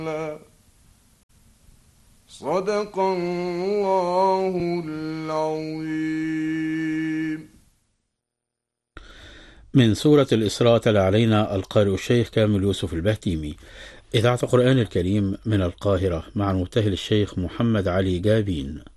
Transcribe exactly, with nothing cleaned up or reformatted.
صدق الله العظيم. من سورة الإسراء تلا علينا القارئ الشيخ كامل يوسف البهتيمي، إذاعة القرآن الكريم من القاهرة، مع المبتهل الشيخ محمد علي جابين.